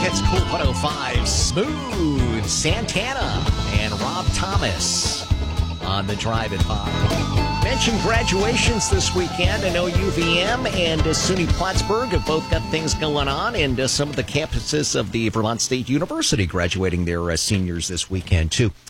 Hits Cool 105. Smooth Santana and Rob Thomas on the Drive at 5. Mentioned graduations this weekend. I know UVM and SUNY Plattsburgh have both got things going on, and some of the campuses of the Vermont State University graduating their seniors this weekend, too.